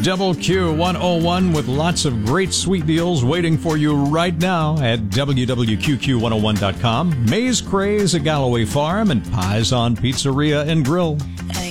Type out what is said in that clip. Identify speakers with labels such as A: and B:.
A: Double Q 101 with lots of great sweet deals waiting for you right now at wwqq101.com. Maze Craze at Galloway Farm and Pies on Pizzeria and Grill.